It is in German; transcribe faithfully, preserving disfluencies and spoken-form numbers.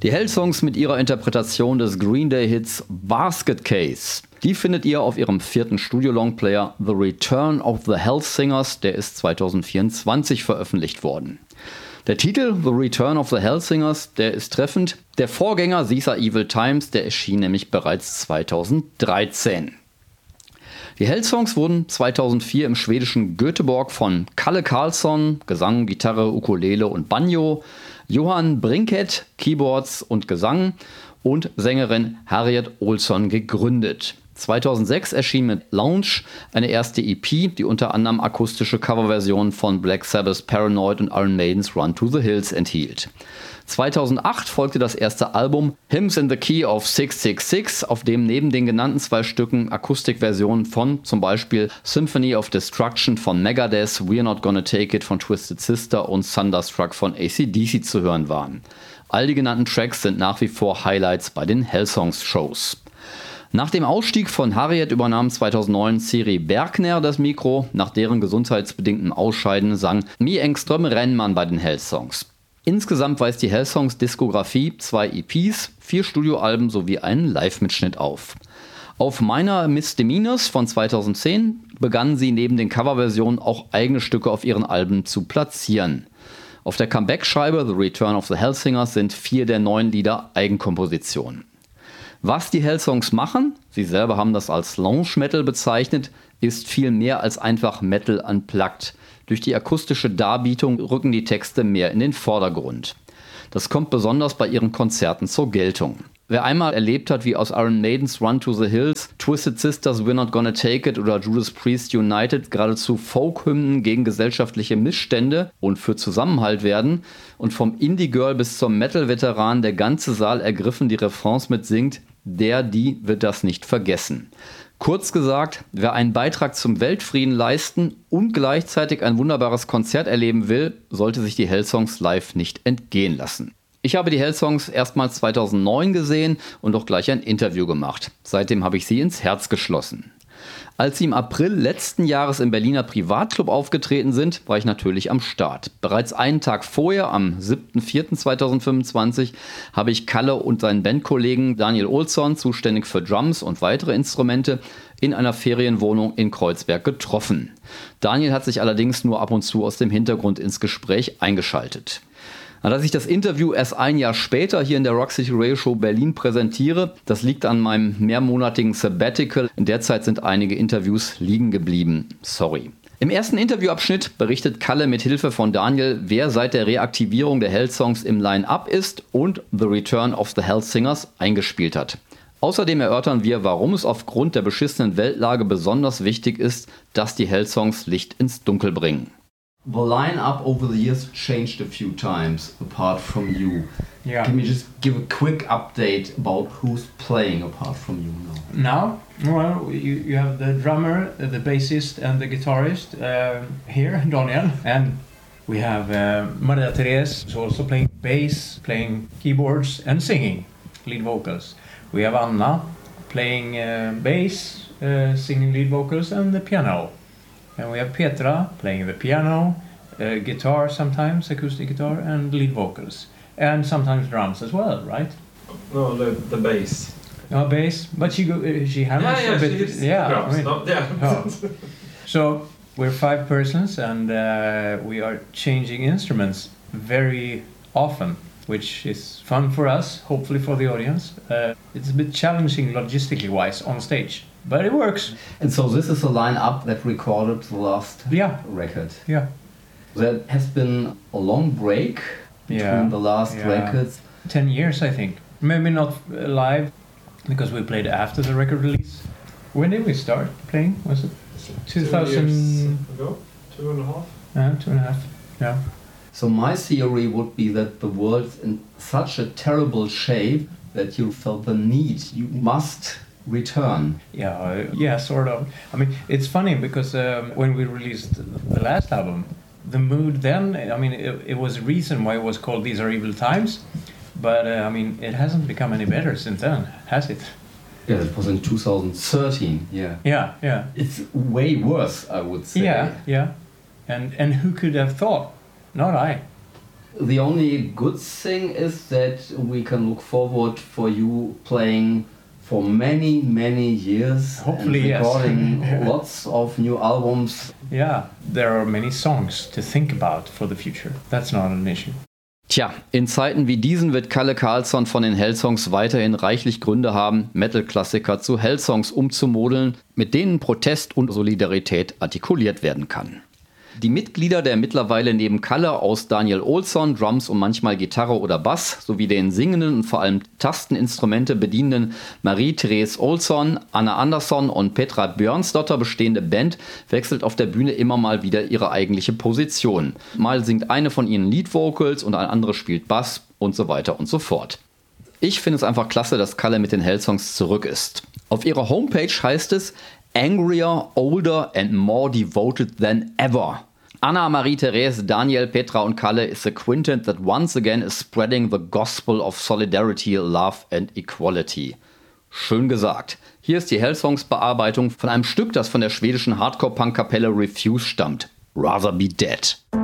Die Hellsongs mit ihrer Interpretation des Green Day-Hits Basket Case. Die findet ihr auf ihrem vierten Studio-Longplayer The Return of the Hellsingers, der ist zwanzig vierundzwanzig veröffentlicht worden. Der Titel The Return of the Hellsingers, der ist treffend. Der Vorgänger These Are Evil Times, der erschien nämlich bereits zweitausenddreizehn. Die Hellsongs wurden zweitausendvier im schwedischen Göteborg von Kalle Karlsson, Gesang, Gitarre, Ukulele und Banjo, Johan Brinkett, Keyboards und Gesang und Sängerin Harriet Olsson gegründet. zweitausendsechs erschien mit Lounge eine erste E P, die unter anderem akustische Coverversionen von Black Sabbath, Paranoid und Iron Maidens Run to the Hills enthielt. zweitausendacht folgte das erste Album Hymns in the Key of sechs sechs sechs, auf dem neben den genannten zwei Stücken Akustikversionen von zum Beispiel Symphony of Destruction von Megadeth, We're Not Gonna Take It von Twisted Sister und Thunderstruck von A C D C zu hören waren. All die genannten Tracks sind nach wie vor Highlights bei den Hellsongs-Shows. Nach dem Ausstieg von Harriet übernahm zweitausendneun Siri Bergner das Mikro. Nach deren gesundheitsbedingtem Ausscheiden sang Mi Engström Rennmann bei den Hellsongs. Insgesamt weist die Hellsongs-Diskografie zwei E Ps, vier Studioalben sowie einen Live-Mitschnitt auf. Auf Minor Misdemeanors von zweitausendzehn begannen sie neben den Coverversionen auch eigene Stücke auf ihren Alben zu platzieren. Auf der Comeback-Scheibe The Return of the Hellsingers sind vier der neun Lieder Eigenkompositionen. Was die Hellsongs machen, sie selber haben das als Lounge Metal bezeichnet, ist viel mehr als einfach Metal unplugged. Durch die akustische Darbietung rücken die Texte mehr in den Vordergrund. Das kommt besonders bei ihren Konzerten zur Geltung. Wer einmal erlebt hat, wie aus Iron Maidens Run to the Hills, Twisted Sisters We're Not Gonna Take It oder Judas Priest United geradezu Folk-Hymnen gegen gesellschaftliche Missstände und für Zusammenhalt werden und vom Indie-Girl bis zum Metal-Veteran der ganze Saal ergriffen die Refrains mitsingt, der, die wird das nicht vergessen. Kurz gesagt, wer einen Beitrag zum Weltfrieden leisten und gleichzeitig ein wunderbares Konzert erleben will, sollte sich die Hellsongs live nicht entgehen lassen. Ich habe die Hellsongs erstmals zweitausendneun gesehen und auch gleich ein Interview gemacht. Seitdem habe ich sie ins Herz geschlossen. Als sie im April letzten Jahres im Berliner Privatclub aufgetreten sind, war ich natürlich am Start. Bereits einen Tag vorher, am siebter vierter zweitausendfünfundzwanzig, habe ich Kalle und seinen Bandkollegen Daniel Olsson, zuständig für Drums und weitere Instrumente, in einer Ferienwohnung in Kreuzberg getroffen. Daniel hat sich allerdings nur ab und zu aus dem Hintergrund ins Gespräch eingeschaltet. Dass ich das Interview erst ein Jahr später hier in der Rock City Radio Show Berlin präsentiere, das liegt an meinem mehrmonatigen Sabbatical. In der Zeit sind einige Interviews liegen geblieben. Sorry. Im ersten Interviewabschnitt berichtet Kalle mit Hilfe von Daniel, wer seit der Reaktivierung der Hellsongs im Line-Up ist und The Return of the Hellsingers eingespielt hat. Außerdem erörtern wir, warum es aufgrund der beschissenen Weltlage besonders wichtig ist, dass die Hellsongs Licht ins Dunkel bringen. The line-up over the years changed a few times, apart from you. Yeah. Can you just give a quick update about who's playing apart from you now? Now, well, you, you have the drummer, the bassist and the guitarist uh, here, Daniel. And we have uh, Maria Therese, who's also playing bass, playing keyboards and singing, lead vocals. We have Anna playing uh, bass, uh, singing lead vocals and the piano. And we have Petra playing the piano, uh, guitar sometimes, acoustic guitar, and lead vocals. And sometimes drums as well, right? No, the, the bass. No, bass, but she go, uh, she hammers yeah, yeah, a bit. She's Yeah, drums, I mean, no, yeah. oh. So we're five persons and uh, we are changing instruments very often, which is fun for us, hopefully for the audience. Uh, it's a bit challenging logistically wise on stage. But it works. And so this is a line-up that recorded the last Yeah. record. Yeah. There has been a long break between Yeah. the last Yeah. records. Ten years, I think. Maybe not uh, live, because we played after the record release. When did we start playing? Was it two thousand? Two years ago? Two and a half? Uh, two and a half. Yeah. So my theory would be that the world's in such a terrible shape that you felt the need, you must return. Yeah, uh, yeah, sort of. I mean, it's funny because um, when we released the last album, the mood then, I mean, it, it was a reason why it was called These Are Evil Times, but uh, I mean, it hasn't become any better since then, has it? Yeah, that was in two thousand thirteen, yeah. Yeah, yeah. It's way worse, I would say. Yeah, yeah. And and who could have thought? Not I. The only good thing is that we can look forward for you playing for many, many years. Hopefully, and recording yes. lots of new albums. Yeah, there are many songs to think about for the future. That's not an issue. Tja, in Zeiten wie diesen wird Kalle Karlsson von den Hellsongs weiterhin reichlich Gründe haben, Metal-Klassiker zu Hellsongs umzumodeln, mit denen Protest und Solidarität artikuliert werden kann. Die Mitglieder der mittlerweile neben Kalle aus Daniel Olsson, Drums und manchmal Gitarre oder Bass, sowie den singenden und vor allem Tasteninstrumente bedienenden Marie-Therese Olsson, Anna Andersson und Petra Björnsdotter bestehende Band wechselt auf der Bühne immer mal wieder ihre eigentliche Position. Mal singt eine von ihnen Lead Vocals und eine andere spielt Bass und so weiter und so fort. Ich finde es einfach klasse, dass Kalle mit den Hellsongs zurück ist. Auf ihrer Homepage heißt es Angrier, older and more devoted than ever. Anna, Marie-Therese, Daniel, Petra und Kalle is a quintet that once again is spreading the gospel of solidarity, love and equality. Schön gesagt. Hier ist die Hellsongs-Bearbeitung von einem Stück, das von der schwedischen Hardcore-Punk-Kapelle Refuse stammt. Rather Be Dead.